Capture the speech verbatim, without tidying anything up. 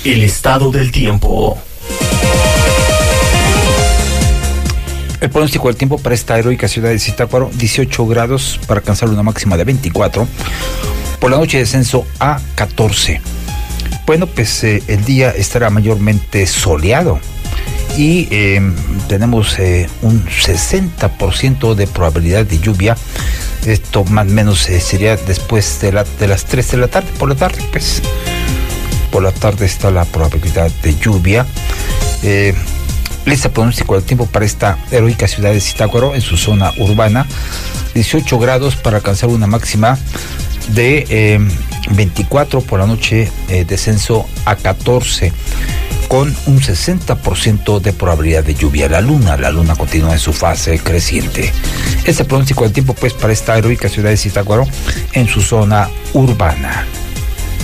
El estado del tiempo. El pronóstico del tiempo para esta heroica ciudad de Zitácuaro: dieciocho grados para alcanzar una máxima de veinticuatro. Por la noche descenso a catorce. Bueno, pues eh, el día estará mayormente soleado y eh, tenemos eh, un sesenta por ciento de probabilidad de lluvia. Esto más o menos eh, sería después de, la, de las tres de la tarde. Por la tarde, pues, por la tarde está la probabilidad de lluvia. Eh, Lista pronóstico del tiempo para esta heroica ciudad de Zitácuaro en su zona urbana: dieciocho grados para alcanzar una máxima de eh, veinticuatro. Por la noche eh, descenso a catorce, con un sesenta por ciento de probabilidad de lluvia. La luna, la luna continúa en su fase creciente. Este pronóstico del tiempo pues para esta heroica ciudad de Zitácuaro en su zona urbana.